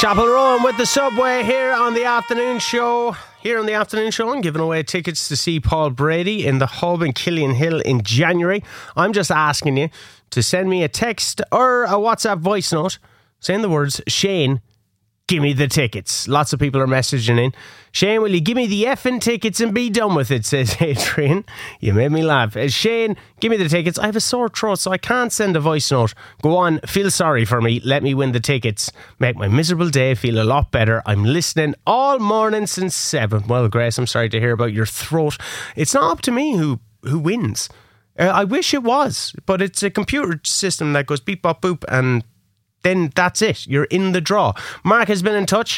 Chapel Rowan with the Subway here on the afternoon show. I'm giving away tickets to see Paul Brady in the Hub in Killian Hill in January. I'm just asking you to send me a text or a WhatsApp voice note saying the words, Shane, give me the tickets. Lots of people are messaging in. Shane, will you give me the effing tickets and be done with it, says Adrian. You made me laugh. Shane, give me the tickets. I have a sore throat, so I can't send a voice note. Go on, feel sorry for me. Let me win the tickets. Make my miserable day feel a lot better. I'm listening all morning since 7. Well, Grace, I'm sorry to hear about your throat. It's not up to me who wins. I wish it was, but it's a computer system that goes beep, bop, boop, and then that's it. You're in the draw. Mark has been in touch.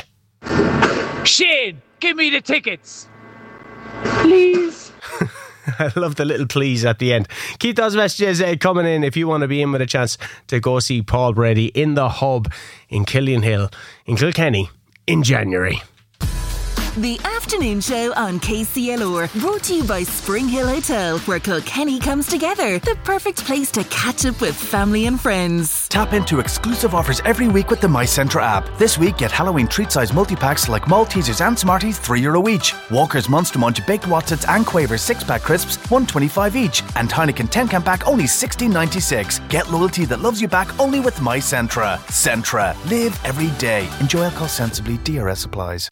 Shane, give me the tickets, please. I love the little please at the end. Keep those messages coming in if you want to be in with a chance to go see Paul Brady in the Hub in Killian Hill in Kilkenny in January. The afternoon show on KCLR, brought to you by Spring Hill Hotel, where Kilkenny comes together. The perfect place to catch up with family and friends. Tap into exclusive offers every week with the MyCentra app. This week, get Halloween treat-size multi-packs like Maltesers and Smarties, €3 each. Walker's Monster Munch Baked Watsits and Quavers 6-pack crisps, $1.25 each. And Heineken 10-can pack, only $16.96. Get loyalty that loves you back only with MyCentra. Centra. Live every day. Enjoy alcohol sensibly. DRS applies.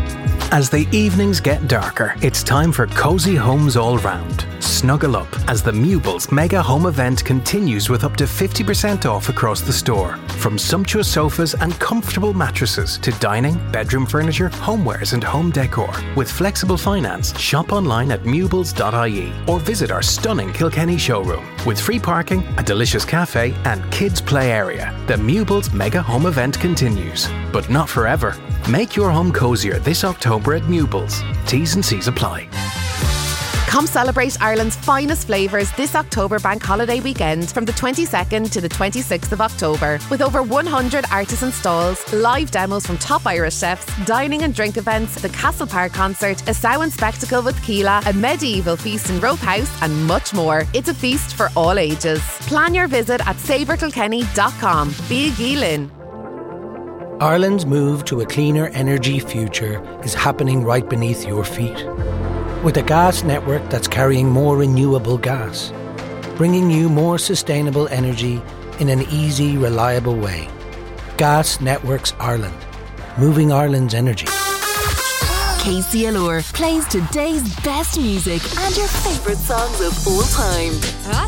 As the evenings get darker, it's time for cosy homes all round. Snuggle up as the Mewbles Mega Home Event continues with up to 50% off across the store. From sumptuous sofas and comfortable mattresses to dining, bedroom furniture, homewares and home decor. With flexible finance, shop online at mewbles.ie or visit our stunning Kilkenny showroom. With free parking, a delicious cafe and kids play area. The Mewbles Mega Home Event continues. But not forever. Make your home cozier this October at Mewbles. T's and C's apply. Come celebrate Ireland's finest flavours this October bank holiday weekend from the 22nd to the 26th of October. With over 100 artisan stalls, live demos from top Irish chefs, dining and drink events, the Castle Park concert, a Samhain spectacle with Keela, a medieval feast in Rope House and much more. It's a feast for all ages. Plan your visit at savourkilkenny.com. Big Elin. Ireland's move to a cleaner energy future is happening right beneath your feet. With a gas network that's carrying more renewable gas, bringing you more sustainable energy in an easy, reliable way. Gas Networks Ireland, moving Ireland's energy. KCLR plays today's best music and your favourite songs of all time.